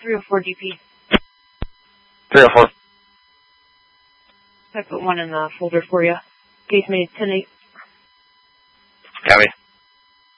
304 DP. 304. I put one in the folder for you. Case made 10-8. Copy.